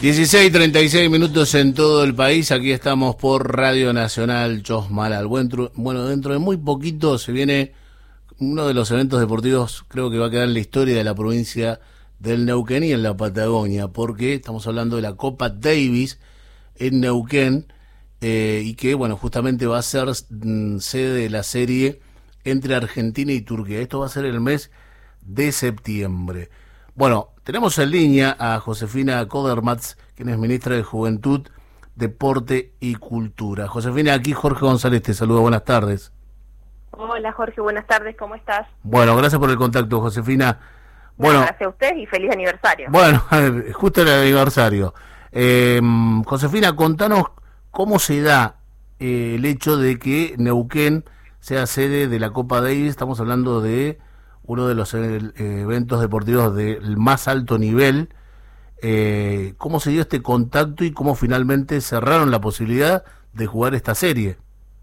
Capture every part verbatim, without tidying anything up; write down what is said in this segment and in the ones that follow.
dieciséis treinta y seis minutos en todo el país. Aquí estamos por Radio Nacional Chosmalal. Bueno, dentro de muy poquito se viene uno de los eventos deportivos, creo que va a quedar en la historia de la provincia del Neuquén y en la Patagonia, porque estamos hablando de la Copa Davis en Neuquén, eh, y que, bueno, justamente va a ser mm, sede de la serie entre Argentina y Turquía. Esto va a ser el mes de septiembre. Bueno, tenemos en línea a Josefina Kodermatz, quien es ministra de Juventud, Deporte y Cultura. Josefina, aquí Jorge González te saluda, buenas tardes. Hola Jorge, buenas tardes, ¿cómo estás? Bueno, gracias por el contacto, Josefina. Bueno, no, gracias a usted y feliz aniversario. Bueno, justo el aniversario. Eh, Josefina, contanos cómo se da eh, el hecho de que Neuquén sea sede de la Copa Davis. Estamos hablando de uno de los eh, eventos deportivos del más alto nivel. Eh, ¿Cómo se dio este contacto y cómo finalmente cerraron la posibilidad de jugar esta serie?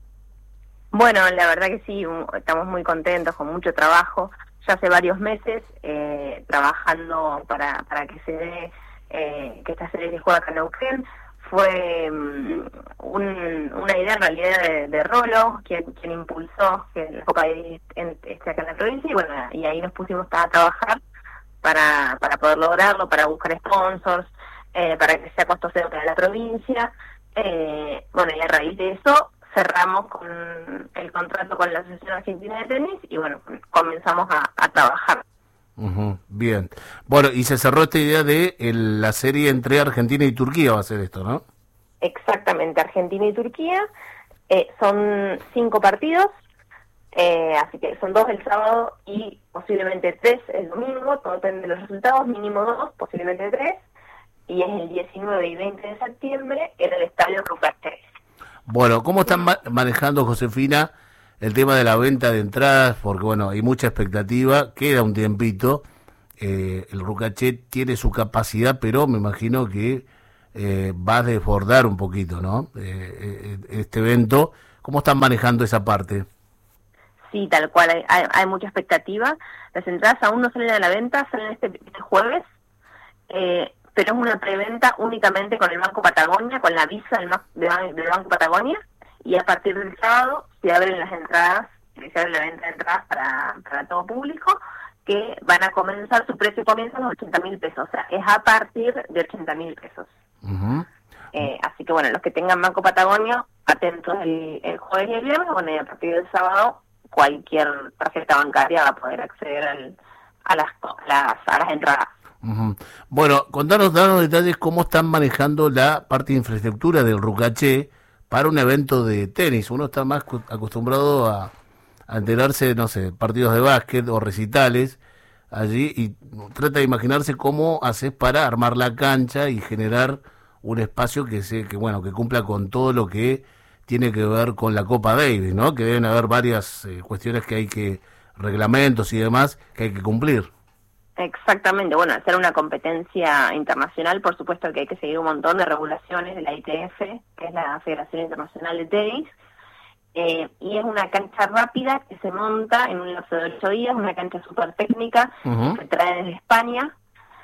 Bueno, la verdad que sí, estamos muy contentos, con mucho trabajo. Ya hace varios meses eh, trabajando para, para que se dé, eh, que esta serie se juega acá en Neuquén. Fue um, un, una idea en realidad de, de Rolo, quien, quien impulsó que la Copa Davis esté acá en la provincia, y bueno, y ahí nos pusimos a trabajar para, para poder lograrlo, para buscar sponsors, eh, para que sea costo cero para la provincia. Eh, bueno, y a raíz de eso cerramos con el contrato con la Asociación Argentina de Tenis y bueno, comenzamos a, a trabajar. Uh-huh, bien. Bueno, y se cerró esta idea de el, la serie entre Argentina y Turquía, va a ser esto, ¿no? Exactamente, Argentina y Turquía. Eh, son cinco partidos, eh, así que son dos el sábado y posiblemente tres el domingo, todo depende de los resultados, mínimo dos, posiblemente tres, y es el diecinueve y veinte de septiembre en el Estadio Rucaché. Bueno, ¿cómo están ma- manejando, Josefina, el tema de la venta de entradas? Porque, bueno, hay mucha expectativa, queda un tiempito, eh, el Rucaché tiene su capacidad, pero me imagino que eh, va a desbordar un poquito, ¿no? Eh, eh, este evento, ¿cómo están manejando esa parte? Sí, tal cual, hay, hay, hay mucha expectativa. Las entradas aún no salen a la venta, salen este, este jueves, eh, pero es una preventa únicamente con el Banco Patagonia, con la visa del, del, del Banco Patagonia, y a partir del sábado se abren las entradas, se abre la venta de entradas para, para todo público, que van a comenzar, su precio comienza a los ochenta mil pesos, o sea, es a partir de ochenta mil pesos. Uh-huh. Eh, así que bueno, los que tengan Banco Patagonia, atentos el, el jueves y el viernes, bueno, y a partir del sábado cualquier tarjeta bancaria va a poder acceder al, a, las, a, las, a las entradas. Uh-huh. Bueno, contanos, danos detalles cómo están manejando la parte de infraestructura del Rucaché para un evento de tenis. Uno está más acostumbrado a, a enterarse, no sé, partidos de básquet o recitales allí y trata de imaginarse cómo haces para armar la cancha y generar un espacio que se, que bueno, que cumpla con todo lo que tiene que ver con la Copa Davis, ¿no? Que deben haber varias eh, cuestiones que hay que, reglamentos y demás, que hay que cumplir. Exactamente, bueno, al ser una competencia internacional, por supuesto que hay que seguir un montón de regulaciones de la I T F, que es la Federación Internacional de Tenis, eh, y es una cancha rápida que se monta en un lapso de ocho días, una cancha súper técnica, uh-huh. que se trae desde España,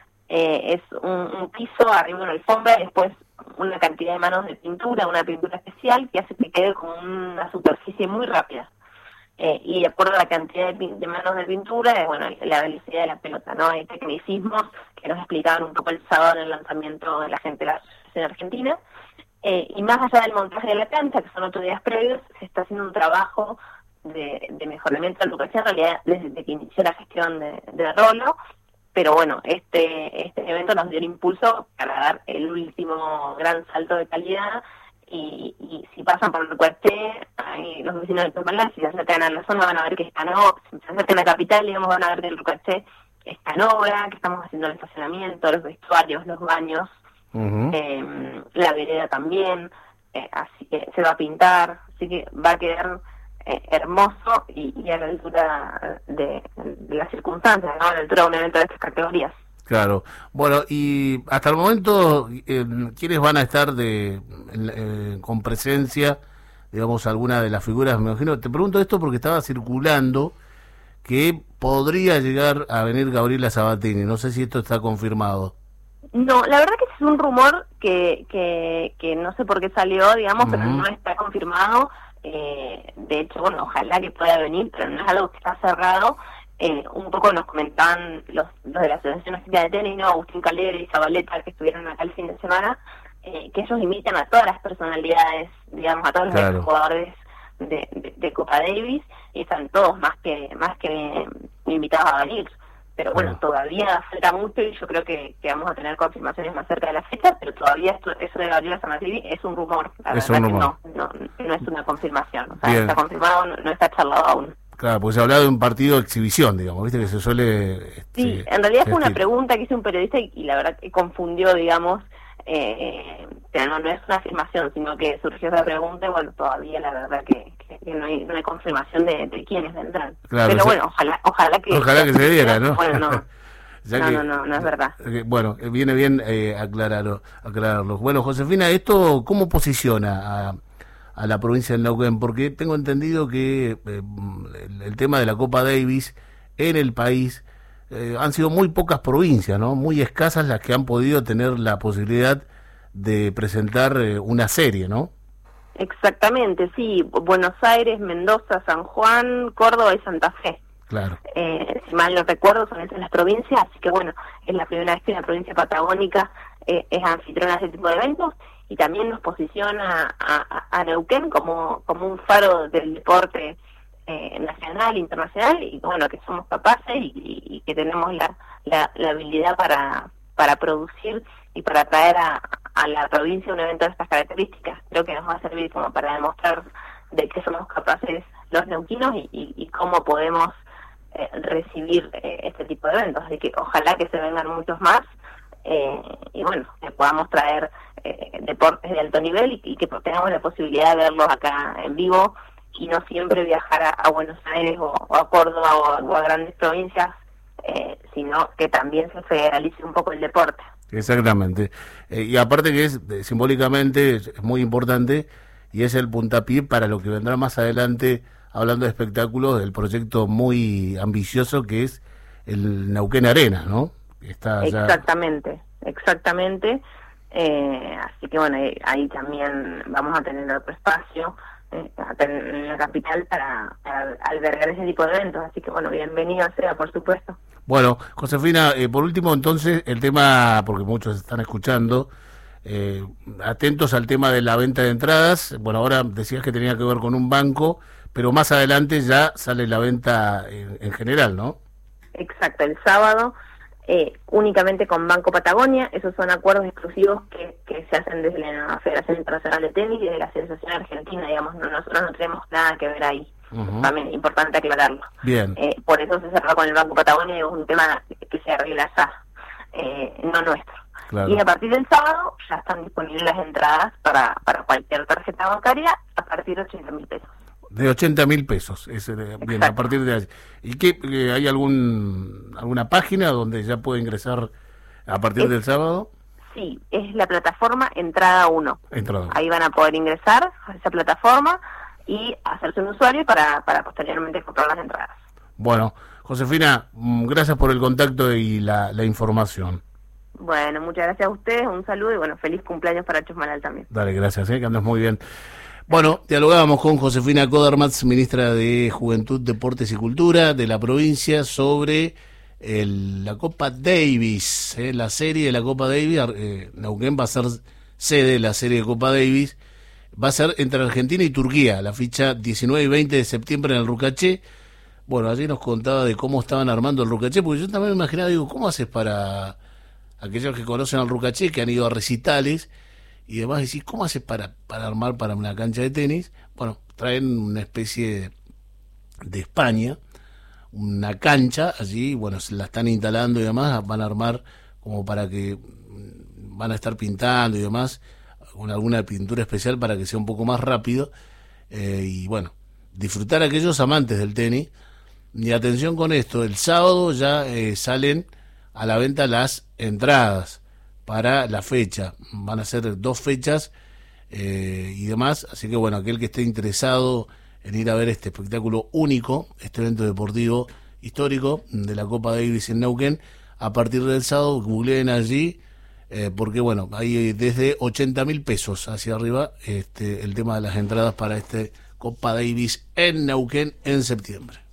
eh, es un, un piso, arriba una alfombra, y después una cantidad de manos de pintura, una pintura especial que hace que quede con una superficie muy rápida. Eh, y de acuerdo a la cantidad de, de manos de pintura, eh, bueno, la velocidad de la pelota, ¿no? Hay tecnicismos que nos explicaban un poco el sábado en el lanzamiento de la gente de la Asociación Argentina. Eh, y más allá del montaje de la cancha, que son ocho días previos, se está haciendo un trabajo de, de mejoramiento del Rucaché, en realidad desde que inició la gestión de, de Rolo. Pero bueno, este, este evento nos dio el impulso para dar el último gran salto de calidad. Y, y si pasan por el Rucaché, los vecinos de Chosmalal, si se acercan a la zona van a ver que está en obra, si se acercan a la capital, digamos, van a ver que el Rucaché está en obra, que estamos haciendo el estacionamiento, los vestuarios, los baños, uh-huh. eh, la vereda también, eh, así que se va a pintar, así que va a quedar eh, hermoso y, y a la altura de, de las circunstancias, ¿no? A la altura de un evento de estas categorías. Claro. Bueno, y hasta el momento, eh, ¿quiénes van a estar de eh, con presencia, digamos, alguna de las figuras? Me imagino, te pregunto esto porque estaba circulando que podría llegar a venir Gabriela Sabatini. No sé si esto está confirmado. No, la verdad que es un rumor que, que, que no sé por qué salió, digamos, uh-huh. pero no está confirmado. Eh, de hecho, bueno, ojalá que pueda venir, pero no es algo que está cerrado. Eh, un poco nos comentaban los, los de la Asociación Argentina de Tenis, ¿no? Agustín Calera y Zabaleta, que estuvieron acá el fin de semana, eh, que ellos invitan a todas las personalidades, digamos, a todos claro. los jugadores de, de, de Copa Davis, y están todos más que más que invitados a venir. Pero bueno, uh-huh. todavía falta mucho y yo creo que, que vamos a tener confirmaciones más cerca de la fecha, pero todavía esto, eso de Gabriela Samartini es un rumor, la es verdad un rumor. que no, no, no es una confirmación, o sea, Bien. está confirmado, no, no está charlado aún. Claro, pues se hablaba de un partido de exhibición, digamos, viste que se suele... Este, sí, en realidad fue una pregunta que hizo un periodista y, y la verdad que confundió, digamos, eh, pero no, no es una afirmación, sino que surgió esa pregunta y bueno, todavía la verdad que, que, que no, hay, no hay confirmación de, de quiénes vendrán. Claro, pero o sea, bueno, ojalá ojalá que... Ojalá que se diera, ¿no? Bueno, no. Ya no, que, no, no, no es verdad. Que, bueno, viene bien eh, aclararlo, aclararlo. Bueno, Josefina, ¿esto cómo posiciona a, a la provincia del Neuquén? Porque tengo entendido que eh, el, el tema de la Copa Davis en el país eh, han sido muy pocas provincias, ¿no? Muy escasas las que han podido tener la posibilidad de presentar eh, una serie, ¿no? Exactamente, sí. Buenos Aires, Mendoza, San Juan, Córdoba y Santa Fe. Claro. Eh, si mal no recuerdo, son esas las provincias, así que bueno, es la primera vez que la provincia patagónica eh, es anfitriona de ese tipo de eventos y también nos posiciona a, a, a Neuquén como, como un faro del deporte eh, nacional, internacional, y bueno, que somos capaces y, y, y que tenemos la, la, la habilidad para, para producir y para traer a, a la provincia un evento de estas características. Creo que nos va a servir como para demostrar de qué somos capaces los neuquinos y, y, y cómo podemos Eh, recibir eh, este tipo de eventos, así que ojalá que se vengan muchos más eh, y bueno, que podamos traer eh, deportes de alto nivel y, y que tengamos la posibilidad de verlos acá en vivo y no siempre viajar a, a Buenos Aires o, o a Córdoba o a, o a grandes provincias, eh, sino que también se federalice un poco el deporte. Exactamente, eh, y aparte que es eh, simbólicamente es, es muy importante y es el puntapié para lo que vendrá más adelante. Hablando de espectáculos, del proyecto muy ambicioso que es el Neuquén Arena, ¿no? Está ya... Exactamente, exactamente. Eh, así que bueno, ahí, ahí también vamos a tener otro espacio eh, en la capital para, para albergar ese tipo de eventos. Así que bueno, bienvenido sea, por supuesto. Bueno, Josefina, eh, por último entonces, el tema, porque muchos están escuchando, eh, atentos al tema de la venta de entradas. Bueno, ahora decías que tenía que ver con un banco, pero más adelante ya sale la venta en, en general, ¿no? Exacto, el sábado eh, únicamente con Banco Patagonia. Esos son acuerdos exclusivos que, que se hacen desde la Federación Internacional de Tenis y de la Asociación Argentina, digamos, no, nosotros no tenemos nada que ver ahí. Uh-huh. También es importante aclararlo. Bien. Eh, por eso se cerró con el Banco Patagonia y es un tema que se arregla ya, eh, no nuestro. Claro. Y a partir del sábado ya están disponibles las entradas para, para cualquier tarjeta bancaria a partir de ochenta mil pesos. De ochenta mil pesos, es, eh, bien, a partir de ahí. ¿Y qué, eh, hay algún alguna página donde ya puede ingresar a partir es, del sábado? Sí, es la plataforma Entrada uno. Entrada. Ahí van a poder ingresar a esa plataforma y hacerse un usuario para, para posteriormente comprar las entradas. Bueno, Josefina, gracias por el contacto y la, la información. Bueno, muchas gracias a ustedes, un saludo y bueno, feliz cumpleaños para Chusmalal también. Dale, gracias, eh, que andas muy bien. Bueno, dialogábamos con Josefina Kodermatz, ministra de Juventud, Deportes y Cultura de la provincia, sobre el, la Copa Davis, eh, la serie de la Copa Davis. eh, Neuquén va a ser sede de la serie de Copa Davis, va a ser entre Argentina y Turquía, la fecha diecinueve y veinte de septiembre en el Rucaché. Bueno, allí nos contaba de cómo estaban armando el Rucaché, porque yo también me imaginaba, digo, ¿cómo haces para aquellos que conocen al Rucaché, que han ido a recitales y demás, decís, ¿cómo haces para, para armar para una cancha de tenis? Bueno, traen una especie de, de España, una cancha allí, bueno, se la están instalando y demás, van a armar como para que van a estar pintando y demás, con alguna pintura especial para que sea un poco más rápido, eh, y bueno, disfrutar a aquellos amantes del tenis. Y atención con esto, el sábado ya eh, salen a la venta las entradas para la fecha, van a ser dos fechas eh, y demás, así que bueno, aquel que esté interesado en ir a ver este espectáculo único, este evento deportivo histórico de la Copa Davis en Neuquén, a partir del sábado, googleen allí eh, porque bueno, hay desde ochenta mil pesos hacia arriba este, el tema de las entradas para este Copa Davis en Neuquén en septiembre.